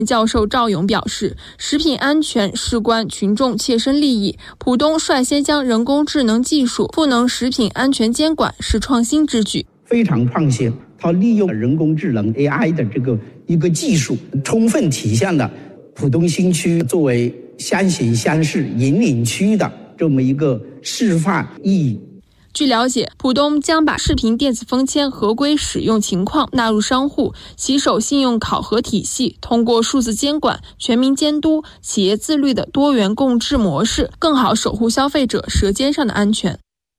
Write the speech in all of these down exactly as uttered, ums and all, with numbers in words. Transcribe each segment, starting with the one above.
教授赵勇表示，食品安全事关群众切身利益，浦东率先将人工智能技术赋能食品安全监管是创新之举， 非常创新。它利用人工智能 A I 的这个一个技术，充分体现了浦东新区作为先行先试引领区的这么一个示范意义。 据了解，浦东将把视频电子封签合规使用情况纳入商户骑手信用考核体系，通过数字监管、全民监督、企业自律的多元共治模式，更好守护消费者舌尖上的安全。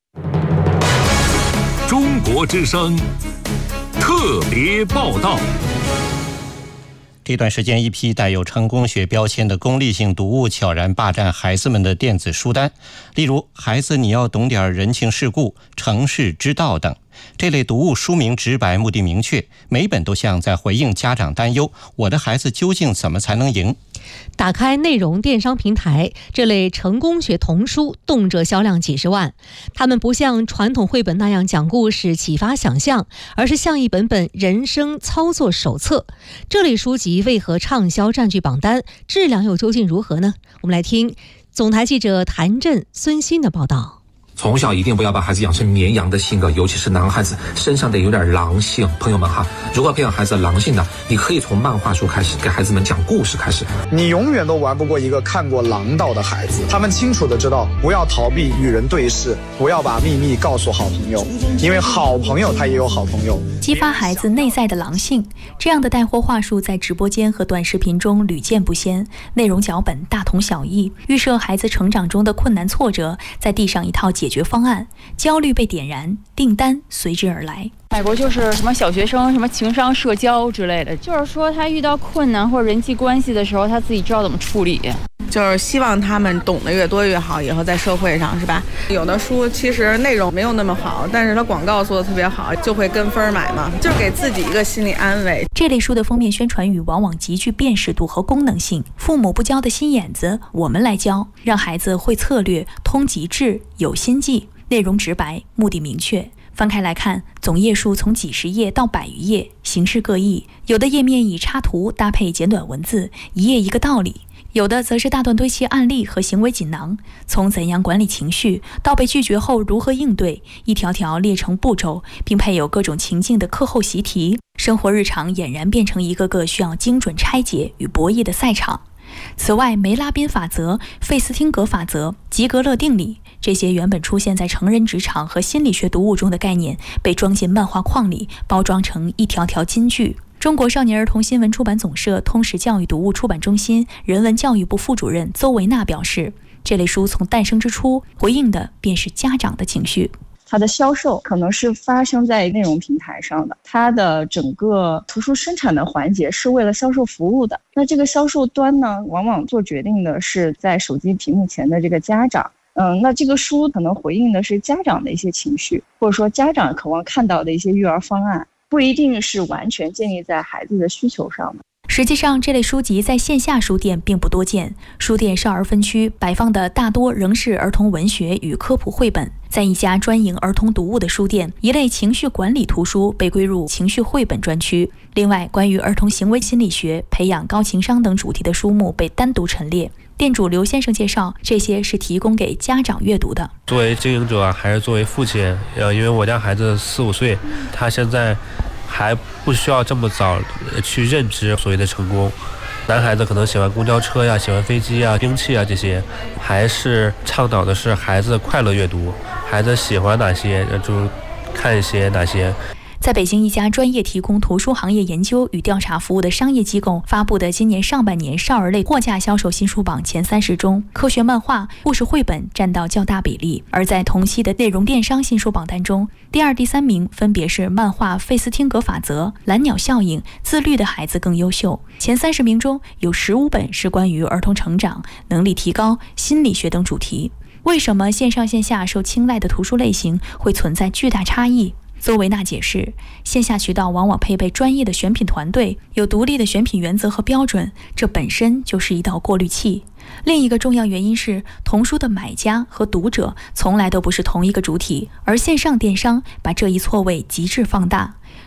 中国之声特别报道。 这段时间，一批带有成功学标签的功利性读物悄然霸占孩子们的电子书单，例如孩子你要懂点人情世故、成事之道等。这类读物书名直白，目的明确，每本都像在回应家长担忧，我的孩子究竟怎么才能赢。 打开内容电商平台，这类成功学童书动辄销量几十万。它们不像传统绘本那样讲故事启发想象，而是像一本本人生操作手册。这类书籍为何畅销占据榜单？质量又究竟如何呢？我们来听总台记者谭震、孙鑫的报道。 从小一定不要把孩子养成绵羊的性格，尤其是男孩子身上得有点狼性。朋友们哈，如果培养孩子狼性的，你可以从漫画书开始，给孩子们讲故事开始。 你永远都玩不过一个看过狼道的孩子，他们清楚的知道不要逃避与人对视，不要把秘密告诉好朋友，因为好朋友他也有好朋友。 激发孩子内在的狼性，这样的带货话术在直播间和短视频中屡见不鲜，内容脚本大同小异，预设孩子成长中的困难挫折，再递上一套解决方案，焦虑被点燃，订单随之而来。 美国就是什么小学生什么情商社交之类的，就是说他遇到困难或者人际关系的时候，他自己知道怎么处理， 就是希望他们懂得越多越好，以后在社会上是吧。有的书其实内容没有那么好，但是它广告做的特别好，就会跟风买嘛，就是给自己一个心理安慰。 这类书的封面宣传语往往极具辨识度和功能性，父母不教的心眼子我们来教，让孩子会策略、通极致、有心计，内容直白，目的明确。翻开来看，总页数从几十页到百余页，形式各异，有的页面以插图搭配简短文字，一页一个道理，有的则是大段堆砌案例和行为锦囊，从怎样管理情绪到被拒绝后如何应对，一条条列成步骤，并配有各种情境的课后习题，生活日常俨然变成一个个需要精准拆解与博弈的赛场。此外，梅拉宾法则、费斯汀格法则、吉格勒定理，这些原本出现在成人职场和心理学读物中的概念，被装进漫画框里，包装成一条条金句。中国少年儿童新闻出版总社通识教育读物出版中心人文教育部副主任邹维娜表示，这类书从诞生之初，回应的便是家长的情绪。 它的销售可能是发生在内容平台上的，它的整个图书生产的环节是为了销售服务的。那这个销售端呢，往往做决定的是在手机屏幕前的这个家长。嗯，那这个书可能回应的是家长的一些情绪，或者说家长渴望看到的一些育儿方案，不一定是完全建立在孩子的需求上的。 实际上，这类书籍在线下书店并不多见，书店少儿分区摆放的大多仍是儿童文学与科普绘本。在一家专营儿童读物的书店，一类情绪管理图书被归入情绪绘本专区。另外，关于儿童行为心理学、培养高情商等主题的书目被单独陈列。店主刘先生介绍，这些是提供给家长阅读的。 作为经营者还是作为父亲，呃，因为我家孩子四五岁，他现在还不需要这么早去认知所谓的成功。男孩子可能喜欢公交车呀，喜欢飞机啊、兵器啊这些，还是倡导的是孩子快乐阅读，孩子喜欢哪些就看一些哪些。 在北京一家专业提供图书行业研究与调查服务的商业机构发布的今年上半年少儿类货架销售新书榜前三十中，科学漫画、故事绘本占到较大比例。而在同期的内容电商新书榜单中，第二、第三名分别是漫画《费斯汀格法则》、《蓝鸟效应》、《自律的孩子更优秀》。前三十名中有十五本是关于儿童成长、能力提高、心理学等主题。为什么线上线下受青睐的图书类型会存在巨大差异？邹维娜解释，线下渠道往往配备专业的选品团队，有独立的选品原则和标准，这本身就是一道过滤器。另一个重要原因是，童书的买家和读者从来都不是同一个主体，而线上电商把这一错位极致放大。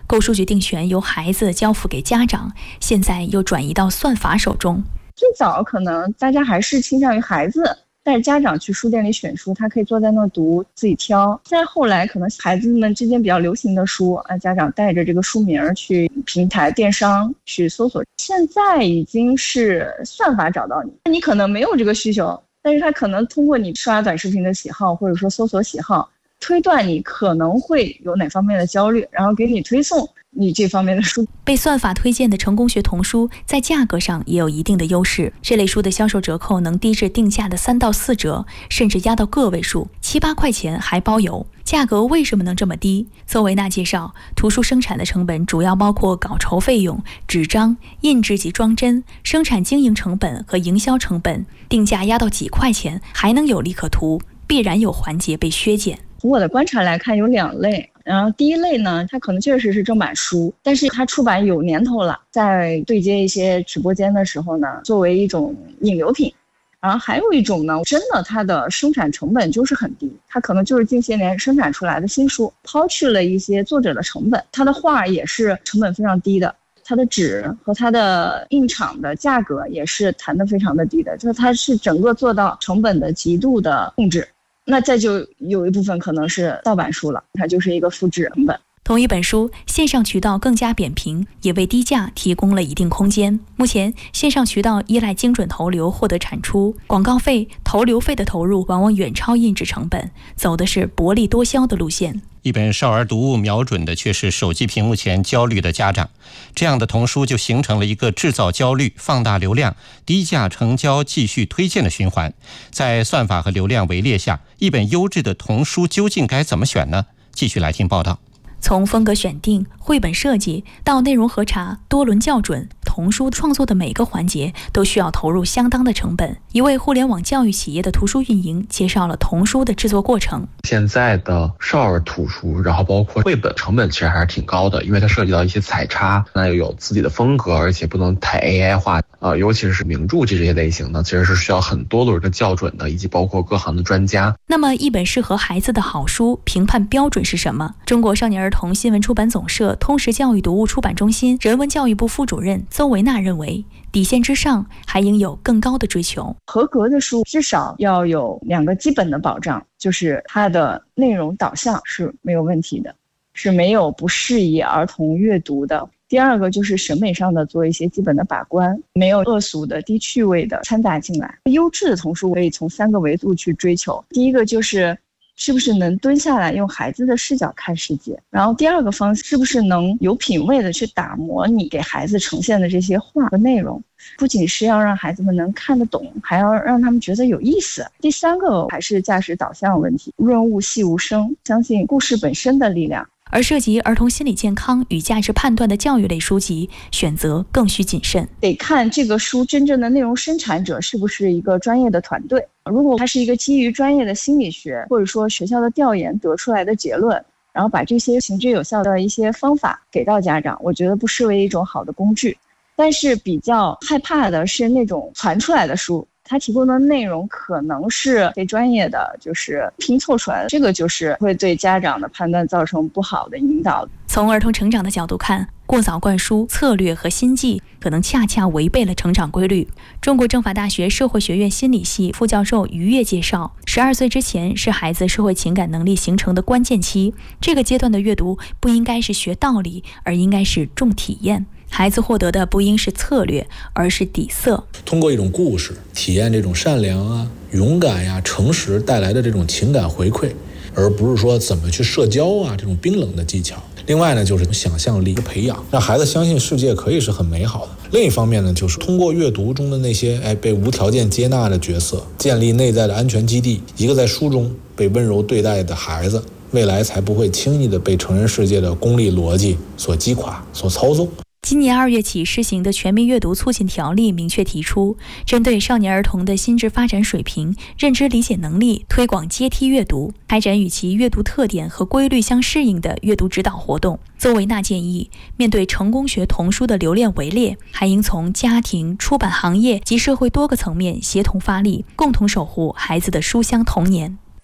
购书决定权由孩子交付给家长，现在又转移到算法手中。 最早可能大家还是倾向于孩子带着家长去书店里选书，他可以坐在那读自己挑。再后来可能孩子们之间比较流行的书啊，家长带着这个书名去平台电商去搜索。现在已经是算法找到你，你可能没有这个需求，但是他可能通过你刷短视频的喜好或者说搜索喜好，推断你可能会有哪方面的焦虑，然后给你推送你这方面的书。 被算法推荐的成功学童书在价格上也有一定的优势，这类书的销售折扣能低至定价的三到四折，甚至压到个位数，七八块钱还包邮。价格为什么能这么低？邹维娜介绍，图书生产的成本主要包括稿酬费用、纸张、印制及装帧、生产经营成本和营销成本，定价压到几块钱还能有利可图，必然有环节被削减。 从我的观察来看，有两类。然后第一类呢，它可能确实是正版书，但是它出版有年头了，在对接一些直播间的时候呢，作为一种引流品。然后还有一种呢，真的它的生产成本就是很低，它可能就是近些年生产出来的新书，抛去了一些作者的成本，它的画也是成本非常低的，它的纸和它的印厂的价格也是谈得非常的低的，就是它是整个做到成本的极度的控制。那再就有一部分可能是盗版书了，它就是一个复制成本。 同一本书，线上渠道更加扁平，也为低价提供了一定空间。目前，线上渠道依赖精准投流获得产出，广告费、投流费的投入往往远超印制成本，走的是薄利多销的路线。 一本少儿读物瞄准的却是手机屏幕前焦虑的家长，这样的童书就形成了一个制造焦虑、放大流量、低价成交、继续推荐的循环。在算法和流量围猎下，一本优质的童书究竟该怎么选呢？继续来听报道。 从风格选定、绘本设计到内容核查、多轮校准，童书创作的每个环节都需要投入相当的成本。一位互联网教育企业的图书运营介绍了童书的制作过程。 现在的少儿图书，然后包括绘本，成本其实还是挺高的，因为它涉及到一些彩插，那又有自己的风格，而且不能太 A I 化。呃，尤其是名著这些类型呢，其实是需要很多轮的校准的，以及包括各行的专家。 那么，一本适合孩子的好书评判标准是什么？中国少年儿童新闻出版总社通识教育读物出版中心人文教育部副主任邹维娜认为，底线之上还应有更高的追求。 合格的书至少要有两个基本的保障，就是它的内容导向是没有问题的，是没有不适宜儿童阅读的。第二个就是审美上的做一些基本的把关，没有恶俗的、低趣味的掺杂进来。优质的童书可以从三个维度去追求，第一个就是是不是能蹲下来用孩子的视角看世界，然后第二个方是不是能有品位的去打磨你给孩子呈现的这些话和内容，不仅是要让孩子们能看得懂，还要让他们觉得有意思。第三个还是价值导向问题，润物细无声，相信故事本身的力量。 而涉及儿童心理健康与价值判断的教育类书籍，选择更需谨慎。 得看这个书真正的内容生产者是不是一个专业的团队。如果它是一个基于专业的心理学或者说学校的调研得出来的结论，然后把这些行之有效的一些方法给到家长，我觉得不失为一种好的工具。但是比较害怕的是那种传出来的书，它提供的内容可能是非专业的，就是拼凑出来的，这个就是会对家长的判断造成不好的引导。 从儿童成长的角度看，过早灌输策略和心计可能恰恰违背了成长规律。中国政法大学社会学院心理系副教授于越介绍，十二岁之前是孩子社会情感能力形成的关键期，这个阶段的阅读不应该是学道理，而应该是重体验。孩子获得的不应是策略，而是底色。 通过一种故事体验这种善良啊、勇敢呀、诚实带来的这种情感回馈，而不是说怎么去社交啊这种冰冷的技巧。另外呢，就是想象力的培养，让孩子相信世界可以是很美好的。另一方面呢，就是通过阅读中的那些哎被无条件接纳的角色，建立内在的安全基地。一个在书中被温柔对待的孩子，未来才不会轻易的被成人世界的功利逻辑所击垮、所操纵。 今年二月起施行的全民阅读促进条例明确提出，针对少年儿童的心智发展水平、认知理解能力，推广阶梯阅读，开展与其阅读特点和规律相适应的阅读指导活动。邹维娜建议，面对成功学童书的流量围猎，还应从家庭、出版行业及社会多个层面协同发力，共同守护孩子的书香童年。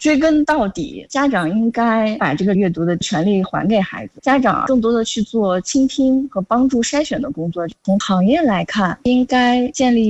追根到底，家长应该把这个阅读的权利还给孩子，家长更多的去做倾听和帮助筛选的工作。从行业来看，应该建立